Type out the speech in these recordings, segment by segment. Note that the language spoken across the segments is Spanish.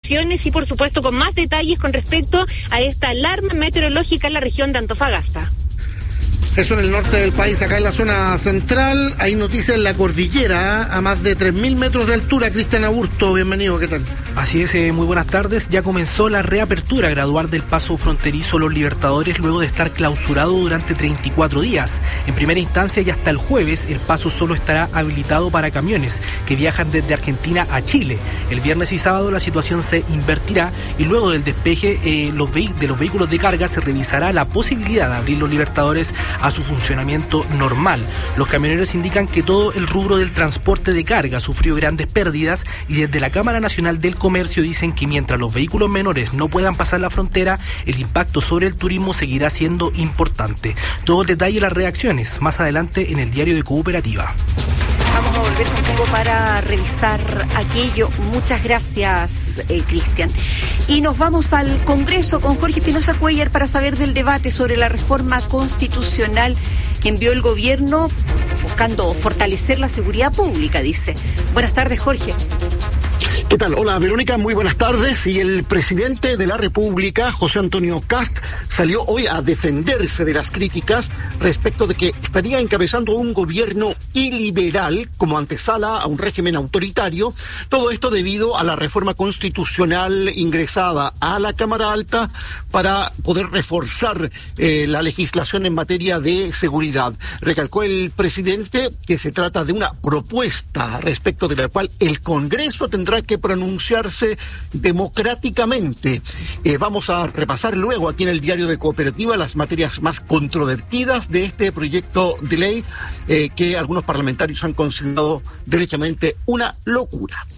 y por supuesto con más detalles con respecto a esta alarma meteorológica en la región de Antofagasta. Eso en el norte del país. Acá en la zona central hay noticias en la cordillera, a más de 3.000 metros de altura. Cristian Aburto, bienvenido, ¿qué tal? Así es, muy buenas tardes. Ya comenzó la reapertura gradual del paso fronterizo Los Libertadores luego de estar clausurado durante 34 días. En primera instancia y hasta el jueves, el paso solo estará habilitado para camiones que viajan desde Argentina a Chile. El viernes y sábado la situación se invertirá y luego del despeje de los vehículos de carga se revisará la posibilidad de abrir Los Libertadores a su funcionamiento normal. Los camioneros indican que todo el rubro del transporte de carga sufrió grandes pérdidas y desde la Cámara Nacional del Comercio dicen que mientras los vehículos menores no puedan pasar la frontera, el impacto sobre el turismo seguirá siendo importante. Todo el detalle y las reacciones más adelante en el diario de Cooperativa. Vamos a volver contigo para revisar aquello. Muchas gracias, Cristian. Y nos vamos al Congreso con Jorge Espinosa Cuéllar para saber del debate sobre la reforma constitucional que envió el gobierno buscando fortalecer la seguridad pública, dice. Buenas tardes, Jorge. ¿Qué tal? Hola, Verónica, muy buenas tardes. Y el presidente de la República, José Antonio Kast, salió hoy a defenderse de las críticas respecto de que estaría encabezando un gobierno iliberal como antesala a un régimen autoritario. Todo esto debido a la reforma constitucional ingresada a la Cámara Alta para poder reforzar la legislación en materia de seguridad. Recalcó el presidente que se trata de una propuesta respecto de la cual el Congreso tendrá que pronunciarse democráticamente. Vamos a repasar luego aquí en el diario de Cooperativa las materias más controvertidas de este proyecto de ley que algunos parlamentarios han considerado derechamente una locura.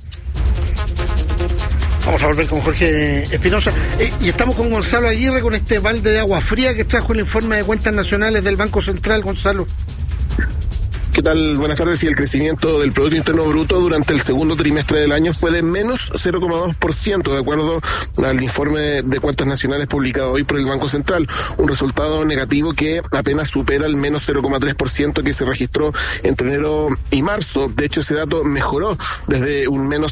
Vamos a volver con Jorge Espinosa. Y estamos con Gonzalo Aguirre con este balde de agua fría que trajo el informe de cuentas nacionales del Banco Central. Gonzalo. ¿Qué tal? Buenas tardes. Y el crecimiento del Producto Interno Bruto durante el segundo trimestre del año fue de menos 0,2%, de acuerdo al informe de cuentas nacionales publicado hoy por el Banco Central. Un resultado negativo que apenas supera el menos 0,3% que se registró entre enero y marzo. De hecho, ese dato mejoró desde un menos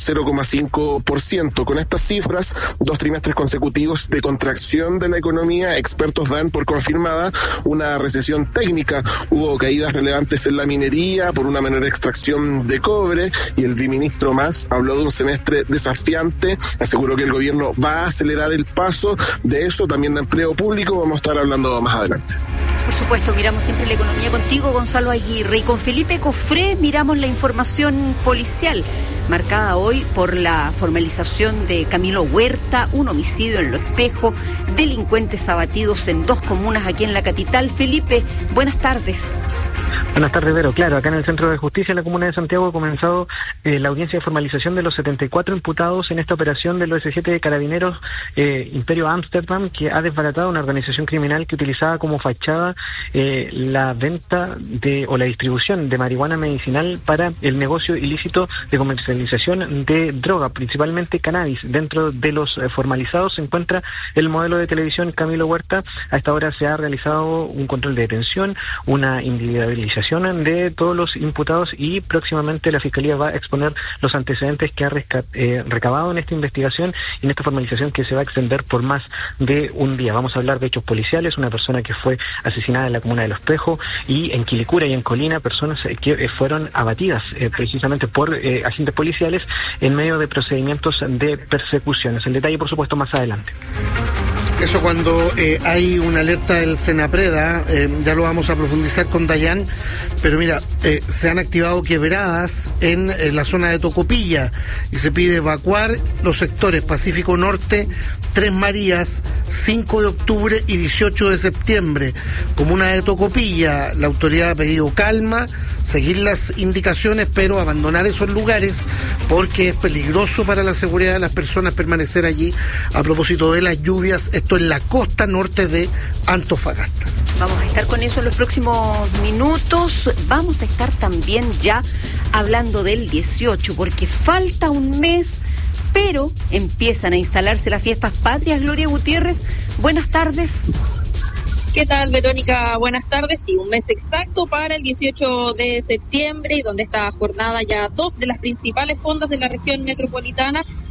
0,5%. Con estas cifras, 2 trimestres consecutivos de contracción de la economía, expertos dan por confirmada una recesión técnica. Hubo caídas relevantes en la minería por una menor extracción de cobre y el viceministro Mas habló de un semestre desafiante, aseguró que el gobierno va a acelerar el paso de eso, también de empleo público, vamos a estar hablando más adelante. Por supuesto, miramos siempre la economía contigo, Gonzalo Aguirre, y con Felipe Cofré miramos la información policial, marcada hoy por la formalización de Camilo Huerta, un homicidio en Lo Espejo, delincuentes abatidos en 2 comunas aquí en la capital. Felipe, buenas tardes. Buenas tardes, Vero. Claro, acá en el Centro de Justicia en la Comuna de Santiago ha comenzado la audiencia de formalización de los 74 imputados en esta operación del OS7 de Carabineros Imperio Amsterdam, que ha desbaratado una organización criminal que utilizaba como fachada la venta o la distribución de marihuana medicinal para el negocio ilícito de comercialización de droga, principalmente cannabis. Dentro de los formalizados se encuentra el modelo de televisión Camilo Huerta. A esta hora se ha realizado un control de detención, una individualización de todos los imputados y próximamente la Fiscalía va a exponer los antecedentes que ha recabado en esta investigación y en esta formalización que se va a extender por más de un día. Vamos a hablar de hechos policiales, una persona que fue asesinada en la comuna de Lo Espejo y en Quilicura y en Colina, personas que fueron abatidas precisamente por agentes policiales en medio de procedimientos de persecuciones. El detalle, por supuesto, más adelante. Eso cuando hay una alerta del Senapreda, ya lo vamos a profundizar con Dayan, pero mira, se han activado quebradas en la zona de Tocopilla y se pide evacuar los sectores Pacífico Norte, Tres Marías, 5 de octubre y 18 de septiembre. Comuna de Tocopilla, la autoridad ha pedido calma, seguir las indicaciones, pero abandonar esos lugares porque es peligroso para la seguridad de las personas permanecer allí a propósito de las lluvias. Esto en la costa norte de Antofagasta. Vamos a estar con eso en los próximos minutos. Vamos a estar también ya hablando del 18, porque falta un mes, pero empiezan a instalarse las fiestas patrias. Gloria Gutiérrez, buenas tardes. ¿Qué tal, Verónica? Buenas tardes. Sí, un mes exacto para el 18 de septiembre, y donde esta jornada ya 2 de las principales fondas de la región metropolitana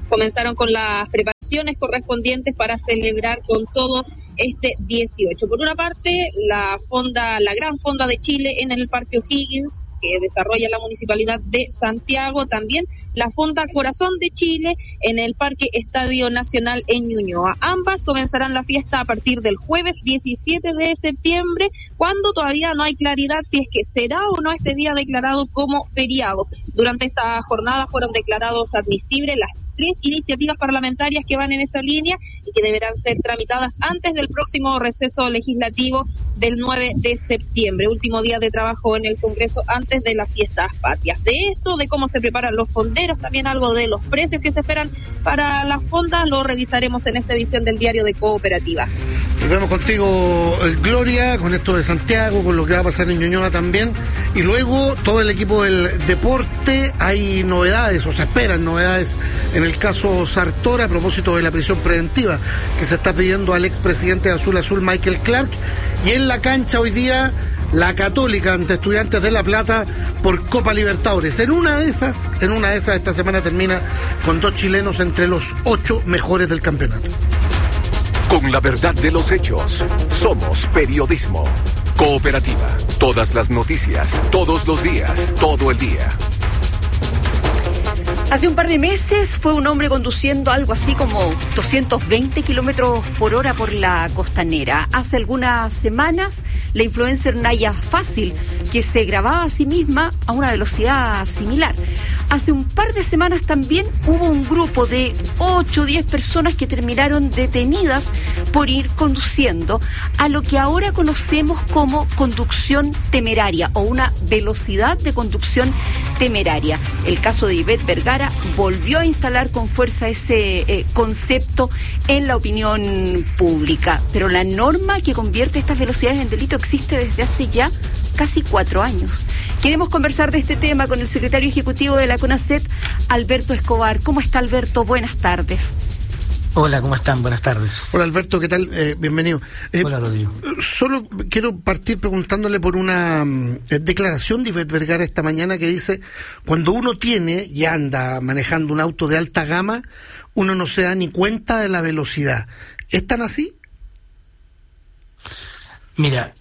comenzaron con las preparaciones correspondientes para celebrar con todo este 18. Por una parte, la Gran Fonda de Chile en el Parque O'Higgins, que desarrolla la Municipalidad de Santiago, también la Fonda Corazón de Chile en el Parque Estadio Nacional en Ñuñoa. Ambas comenzarán la fiesta a partir del jueves 17 de septiembre, cuando todavía no hay claridad si es que será o no este día declarado como feriado. Durante esta jornada fueron declarados admisibles las 3 iniciativas parlamentarias que van en esa línea y que deberán ser tramitadas antes del próximo receso legislativo del 9 de septiembre, último día de trabajo en el Congreso antes de las fiestas patrias. De esto, de cómo se preparan los fonderos, también algo de los precios que se esperan para las fondas, lo revisaremos en esta edición del Diario de Cooperativa. Nos vemos contigo, Gloria, con esto de Santiago, con lo que va a pasar en Ñuñoa también, y luego todo el equipo del deporte. Hay novedades, o se esperan novedades en el caso Sartor a propósito de la prisión preventiva que se está pidiendo al expresidente de Azul Azul, Michael Clark. Y en la cancha hoy día, la Católica ante Estudiantes de La Plata por Copa Libertadores. En una de esas esta semana termina con 2 chilenos entre los 8 mejores del campeonato. Con la verdad de los hechos, somos periodismo. Cooperativa, todas las noticias, todos los días, todo el día. Hace un par de meses fue un hombre conduciendo algo así como 220 kilómetros por hora por la costanera. Hace algunas semanas, la influencer Naya Fácil, que se grababa a sí misma a una velocidad similar. Hace un par de semanas también hubo un grupo de 8 o 10 personas que terminaron detenidas por ir conduciendo a lo que ahora conocemos como conducción temeraria o una velocidad de conducción temeraria. El caso de Ivette Vergara volvió a instalar con fuerza ese concepto en la opinión pública. Pero la norma que convierte estas velocidades en delito existe desde hace ya casi 4 años. Queremos conversar de este tema con el secretario ejecutivo de la CONACET, Alberto Escobar. ¿Cómo está, Alberto? Buenas tardes. Hola, ¿cómo están? Buenas tardes. Hola, Alberto, ¿qué tal? Bienvenido. Hola, Rodrigo. Solo quiero partir preguntándole por una declaración de Ivette Vergara esta mañana que dice: cuando uno tiene y anda manejando un auto de alta gama, uno no se da ni cuenta de la velocidad. ¿Es tan así? Mira,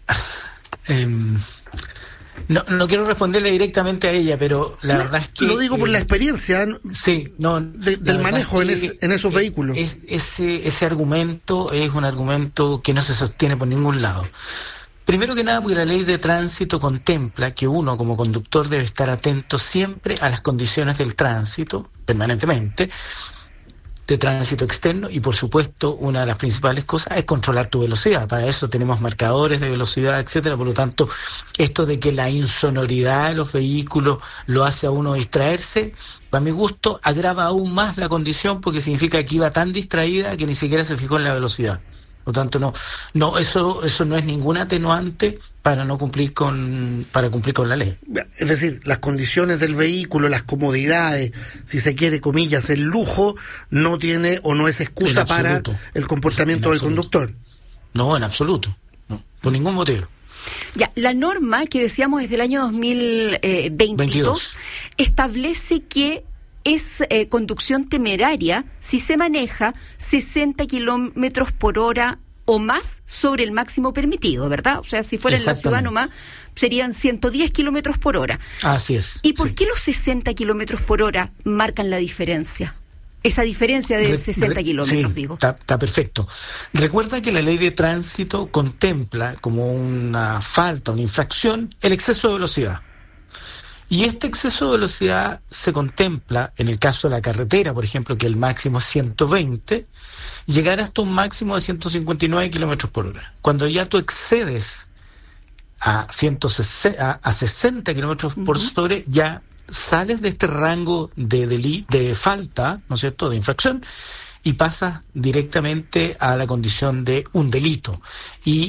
no quiero responderle directamente a ella, pero la verdad es que... Lo digo por la experiencia del manejo en esos vehículos. Ese argumento es un argumento que no se sostiene por ningún lado. Primero que nada, porque la ley de tránsito contempla que uno como conductor debe estar atento siempre a las condiciones del tránsito, permanentemente, de tránsito externo, y por supuesto una de las principales cosas es controlar tu velocidad. Para eso tenemos marcadores de velocidad, etcétera. Por lo tanto, esto de que la insonoridad de los vehículos lo hace a uno distraerse, para mi gusto agrava aún más la condición, porque significa que iba tan distraída que ni siquiera se fijó en la velocidad. Por lo tanto, eso no es ningún atenuante para cumplir con la ley. Es decir, las condiciones del vehículo, las comodidades, si se quiere, comillas, el lujo, no tiene o no es excusa para el comportamiento del conductor. No, en absoluto. No, por ningún motivo. Ya, la norma que decíamos es del año 2022 establece que es conducción temeraria si se maneja 60 kilómetros por hora o más sobre el máximo permitido, ¿verdad? O sea, si fuera en la ciudad nomás, serían 110 kilómetros por hora. Así es. ¿Y por qué los 60 kilómetros por hora marcan la diferencia? Esa diferencia de 60 kilómetros, digo. Está perfecto. Recuerda que la ley de tránsito contempla como una falta, una infracción, el exceso de velocidad. Y este exceso de velocidad se contempla, en el caso de la carretera, por ejemplo, que el máximo es 120, llegar hasta un máximo de 159 kilómetros por hora. Cuando ya tú excedes a 60 kilómetros por sobre, ya sales de este rango de falta, ¿no es cierto?, de infracción, y pasas directamente a la condición de un delito. Y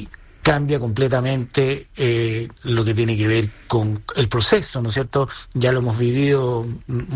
cambia completamente lo que tiene que ver con el proceso, ¿no es cierto? Ya lo hemos vivido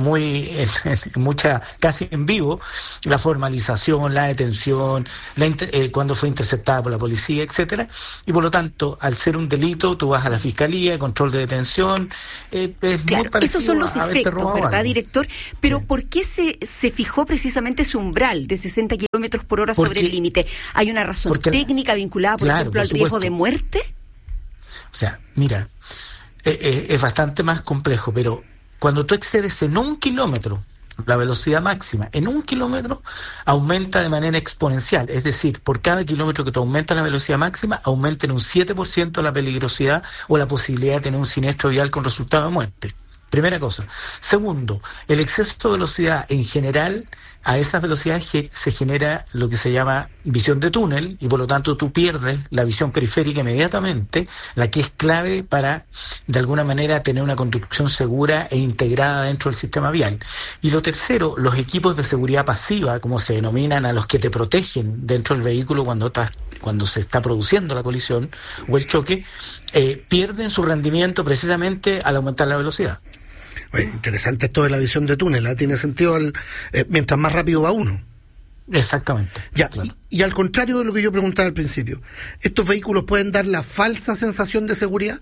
casi en vivo, la formalización, la detención, cuando fue interceptada por la policía, etcétera, y por lo tanto, al ser un delito, tú vas a la fiscalía, control de detención, es claro, muy parecido. Esos son los efectos, ¿verdad, algo. director? Pero Sí. ¿por qué se fijó precisamente ese umbral de 60 kilómetros por hora sobre el límite? ¿Hay una razón técnica vinculada, por ejemplo, al riesgo de muerte? O sea, mira, es bastante más complejo, pero cuando tú excedes en 1 kilómetro la velocidad máxima, en 1 kilómetro aumenta de manera exponencial, es decir, por cada kilómetro que tú aumentas la velocidad máxima, aumenta en un 7% la peligrosidad o la posibilidad de tener un siniestro vial con resultado de muerte. Primera cosa. Segundo, el exceso de velocidad en general, a esas velocidades se genera lo que se llama visión de túnel y por lo tanto tú pierdes la visión periférica inmediatamente, la que es clave para de alguna manera tener una conducción segura e integrada dentro del sistema vial. Y lo tercero, los equipos de seguridad pasiva, como se denominan a los que te protegen dentro del vehículo cuando se está produciendo la colisión o el choque, pierden su rendimiento precisamente al aumentar la velocidad. Oye, interesante esto de la visión de túnel, ¿eh? Tiene sentido mientras más rápido va uno. Exactamente. Ya, claro. y al contrario de lo que yo preguntaba al principio, ¿estos vehículos pueden dar la falsa sensación de seguridad?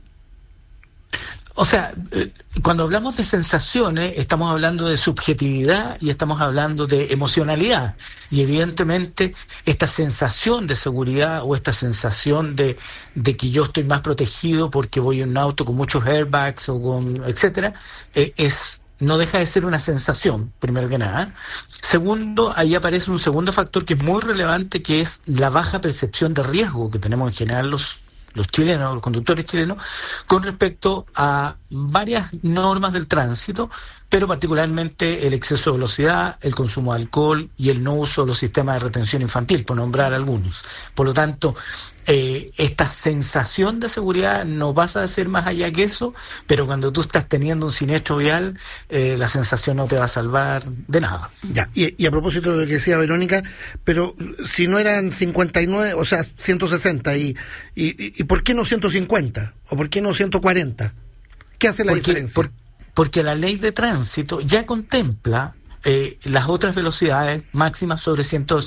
O sea, cuando hablamos de sensaciones, estamos hablando de subjetividad y estamos hablando de emocionalidad. Y evidentemente esta sensación de seguridad o esta sensación de que yo estoy más protegido porque voy en un auto con muchos airbags o con etcétera, no deja de ser una sensación, primero que nada. Segundo, ahí aparece un segundo factor que es muy relevante, que es la baja percepción de riesgo que tenemos en general los chilenos, los conductores chilenos, con respecto a varias normas del tránsito, pero particularmente el exceso de velocidad, el consumo de alcohol y el no uso de los sistemas de retención infantil, por nombrar algunos. Por lo tanto, esta sensación de seguridad no pasa de ser más allá que eso, pero cuando tú estás teniendo un siniestro vial, la sensación no te va a salvar de nada. Ya, y a propósito de lo que decía Verónica, pero si no eran 59, o sea, 160, ¿y por qué no 150? ¿O por qué no 140? ¿Qué hace la diferencia? Porque la ley de tránsito ya contempla las otras velocidades máximas sobre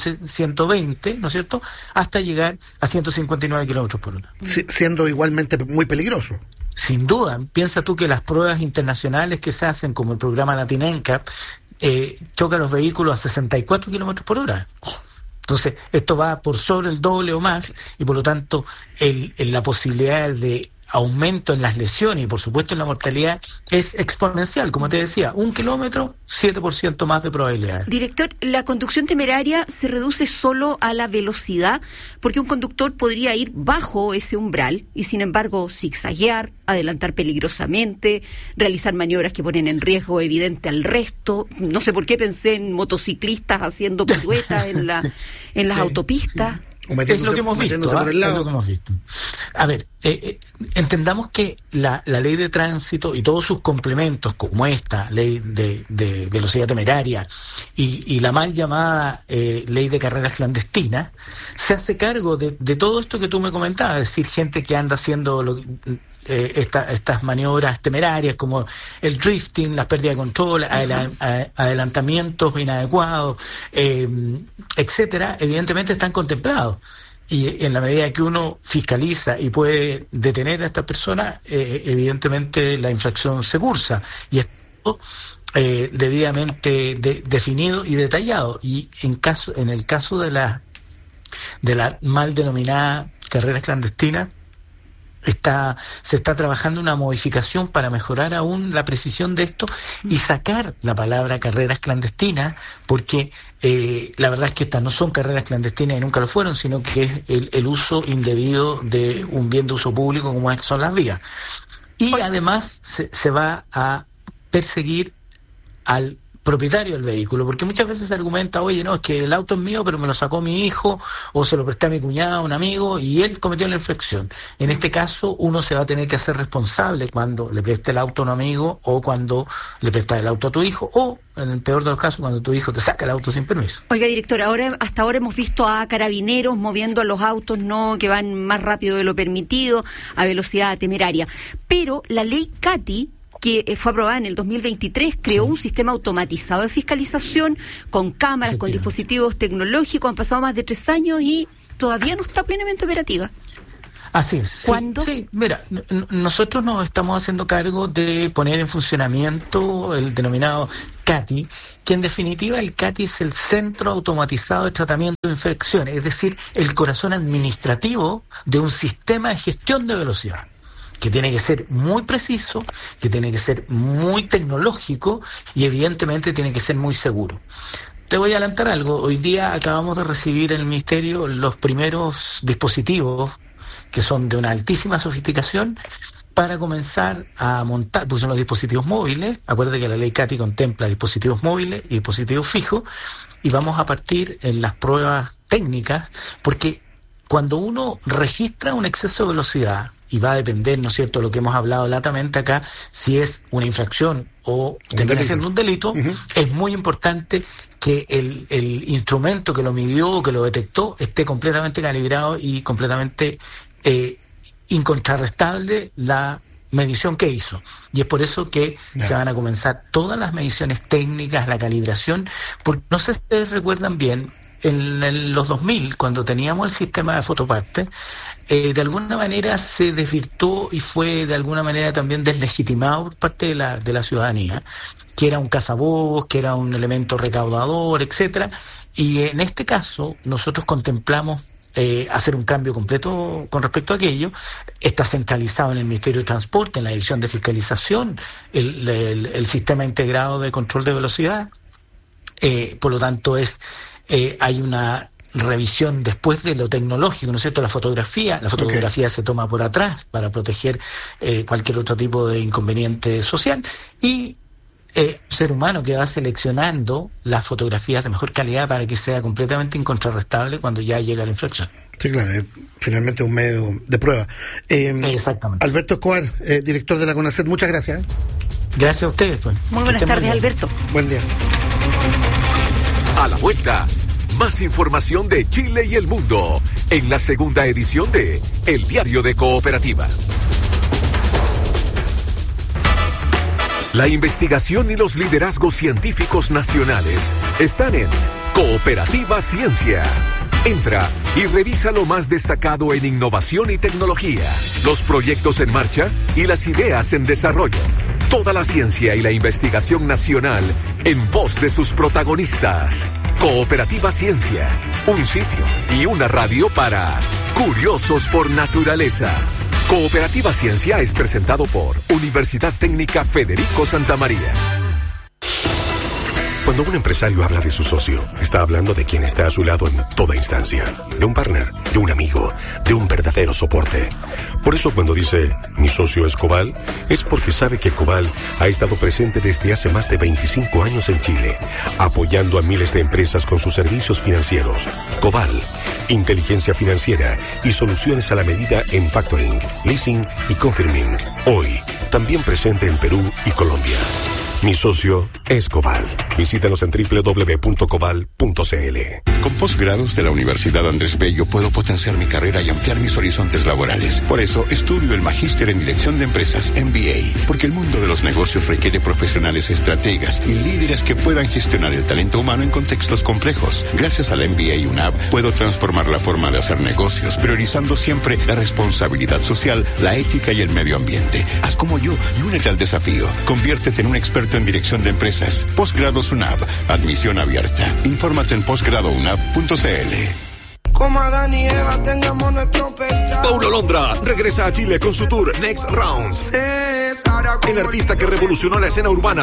120, ¿no es cierto?, hasta llegar a 159 kilómetros por hora. Siendo igualmente muy peligroso. Sin duda. Piensa tú que las pruebas internacionales que se hacen, como el programa Latinenca, chocan los vehículos a 64 kilómetros por hora. Entonces, esto va por sobre el doble o más, y por lo tanto, la posibilidad de aumento en las lesiones y por supuesto en la mortalidad es exponencial, como te decía, 1 kilómetro, 7% más de probabilidades. Director, ¿la conducción temeraria se reduce solo a la velocidad? Porque un conductor podría ir bajo ese umbral y sin embargo zigzaguear, adelantar peligrosamente, realizar maniobras que ponen en riesgo evidente al resto. No sé por qué pensé en motociclistas haciendo piruetas en las autopistas. Sí. Es lo que hemos visto, es lo que hemos visto. A ver, entendamos que la ley de tránsito y todos sus complementos, como esta ley de velocidad temeraria y la mal llamada ley de carreras clandestinas, se hace cargo de todo esto que tú me comentabas, es decir, gente que anda haciendo estas maniobras temerarias como el drifting, las pérdidas de control, adelantamientos inadecuados, etcétera, evidentemente están contemplados. Y en la medida que uno fiscaliza y puede detener a esta persona, evidentemente la infracción se cursa. Y esto debidamente definido y detallado. Y en el caso de la mal denominada carreras clandestinas, se está trabajando una modificación para mejorar aún la precisión de esto y sacar la palabra carreras clandestinas, porque la verdad es que estas no son carreras clandestinas y nunca lo fueron, sino que es el uso indebido de un bien de uso público como son las vías. Y además se va a perseguir al propietario del vehículo, porque muchas veces se argumenta, oye, no, es que el auto es mío, pero me lo sacó mi hijo, o se lo presté a mi cuñado, un amigo, y él cometió la infracción. En este caso, uno se va a tener que hacer responsable cuando le preste el auto a un amigo, o cuando le prestas el auto a tu hijo, o, en el peor de los casos, cuando tu hijo te saca el auto sin permiso. Oiga, director, hasta ahora hemos visto a carabineros moviendo a los autos, ¿no?, que van más rápido de lo permitido, a velocidad temeraria. Pero la ley CATI, que fue aprobada en el 2023, creó un sistema automatizado de fiscalización con cámaras, con dispositivos tecnológicos. Han pasado más de 3 años y todavía no está plenamente operativa. Así es. ¿Cuándo? Sí, mira, nosotros nos estamos haciendo cargo de poner en funcionamiento el denominado CATI, que en definitiva el CATI es el Centro Automatizado de Tratamiento de Infracciones, es decir, el corazón administrativo de un sistema de gestión de velocidad, que tiene que ser muy preciso, que tiene que ser muy tecnológico y evidentemente tiene que ser muy seguro. Te voy a adelantar algo. Hoy día acabamos de recibir en el Ministerio los primeros dispositivos que son de una altísima sofisticación para comenzar a montar, porque son los dispositivos móviles. Acuérdate que la ley CATI contempla dispositivos móviles y dispositivos fijos, y vamos a partir en las pruebas técnicas, porque cuando uno registra un exceso de velocidad, y va a depender, ¿no es cierto?, lo que hemos hablado latamente acá, si es una infracción o termina siendo un delito, es muy importante que el instrumento que lo midió, que lo detectó, esté completamente calibrado y completamente incontrarrestable la medición que hizo. Y es por eso que se van a comenzar todas las mediciones técnicas, la calibración, porque no sé si ustedes recuerdan bien, en los 2000, cuando teníamos el sistema de fotoparte, de alguna manera se desvirtuó y fue de alguna manera también deslegitimado por parte de la ciudadanía, que era un cazabobos, que era un elemento recaudador, etcétera. Y en este caso nosotros contemplamos hacer un cambio completo con respecto a aquello. Está centralizado en el Ministerio de Transporte, en la Dirección de Fiscalización, el sistema integrado de control de velocidad. Por lo tanto, hay una revisión después de lo tecnológico, ¿no es cierto? La fotografía se toma por atrás para proteger cualquier otro tipo de inconveniente social, y ser humano que va seleccionando las fotografías de mejor calidad para que sea completamente incontrarrestable cuando ya llega la infracción. Sí, claro, finalmente un medio de prueba. Exactamente. Alberto Escobar, director de la CONACET, muchas gracias. Gracias a ustedes, pues. Muy buenas tardes, Alberto. Buen día. A la vuelta, más información de Chile y el mundo en la segunda edición de El Diario de Cooperativa. La investigación y los liderazgos científicos nacionales están en Cooperativa Ciencia. Entra y revisa lo más destacado en innovación y tecnología, los proyectos en marcha y las ideas en desarrollo. Toda la ciencia y la investigación nacional en voz de sus protagonistas. Cooperativa Ciencia, un sitio y una radio para curiosos por naturaleza. Cooperativa Ciencia es presentado por Universidad Técnica Federico Santa María. Cuando un empresario habla de su socio, está hablando de quien está a su lado en toda instancia, de un partner, de un amigo, de un verdadero soporte. Por eso cuando dice, mi socio es Coval, es porque sabe que Coval ha estado presente desde hace más de 25 años en Chile, apoyando a miles de empresas con sus servicios financieros. Coval, inteligencia financiera y soluciones a la medida en factoring, leasing y confirming. Hoy, también presente en Perú y Colombia. Mi socio es Coval. Visítanos en www.coval.cl. Con posgrados de la Universidad Andrés Bello puedo potenciar mi carrera y ampliar mis horizontes laborales. Por eso estudio el Magíster en Dirección de Empresas, MBA, porque el mundo de los negocios requiere profesionales estrategas y líderes que puedan gestionar el talento humano en contextos complejos. Gracias al MBA UNAV puedo transformar la forma de hacer negocios, priorizando siempre la responsabilidad social, la ética y el medio ambiente. Haz como yo y únete al desafío. Conviértete en un experto en dirección de empresas. Posgrados UNAV. Admisión abierta. Infórmate en posgradounab.cl. Como Adán y Eva tengamos nuestro pecado. Paulo Londra regresa a Chile con su tour Next Rounds. El artista que revolucionó la escena urbana